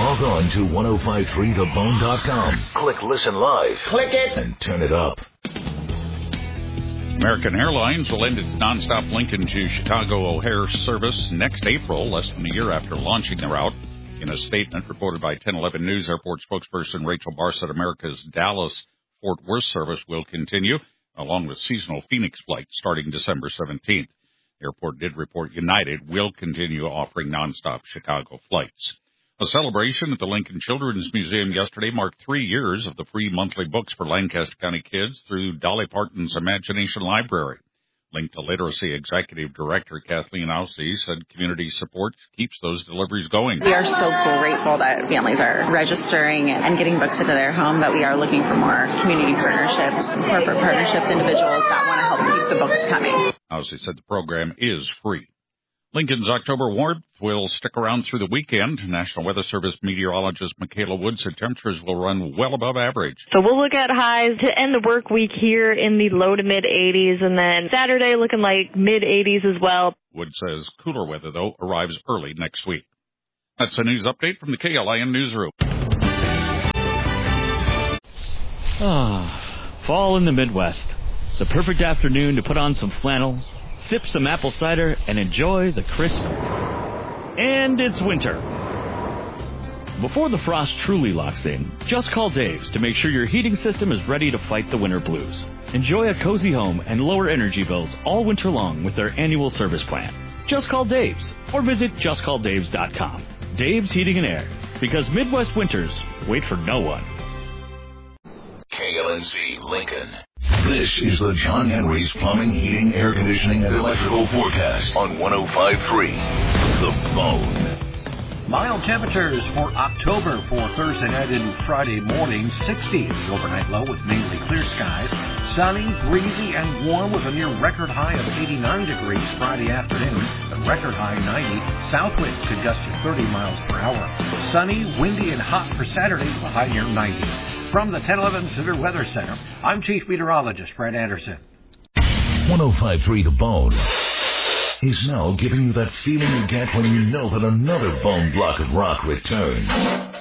Log on to 1053thebone.com. Click Listen Live. Click it. And turn it up. American Airlines will end its nonstop Lincoln to Chicago O'Hare service next April, less than a year after launching the route. In a statement reported by 1011 News, airport spokesperson Rachel Barr said America's Dallas-Fort Worth service will continue, along with seasonal Phoenix flights starting December 17th. The airport did report United will continue offering nonstop Chicago flights. A celebration at the Lincoln Children's Museum yesterday marked 3 years of the free monthly books for Lancaster County kids through Dolly Parton's Imagination Library. Linked to Literacy Executive Director Kathleen Aussie said community support keeps those deliveries going. We are so grateful that families are registering and getting books into their home, but we are looking for more community partnerships, corporate partnerships, individuals that want to help keep the books coming. Aussie said the program is free. Lincoln's October warmth will stick around through the weekend. National Weather Service meteorologist Michaela Wood said temperatures will run well above average. So we'll look at highs to end the work week here in the low to mid 80s, and then Saturday looking like mid 80s as well. Wood says cooler weather, though, arrives early next week. That's a news update from the KLIN Newsroom. Fall in the Midwest. The perfect afternoon to put on some flannel, sip some apple cider, and enjoy the crisp. And it's winter. Before the frost truly locks in, just call Dave's to make sure your heating system is ready to fight the winter blues. Enjoy a cozy home and lower energy bills all winter long with their annual service plan. Just call Dave's or visit justcalldaves.com. Dave's Heating and Air, because Midwest winters wait for no one. KLNC Lincoln. This is the John Henry's Plumbing, Heating, Air Conditioning, and Electrical Forecast on 105.3 The Bone. Mild temperatures for October for Thursday night and Friday morning. 60 is the overnight low with mainly clear skies. Sunny, breezy, and warm with a near record high of 89 degrees Friday afternoon. A record high 90. South winds could gust to 30 miles per hour. Sunny, windy, and hot for Saturday with a high near 90. From the 1011 Severe Weather Center, I'm Chief Meteorologist Fred Anderson. 105.3 The Bone is now giving you that feeling you get when you know that another bone block of rock returns.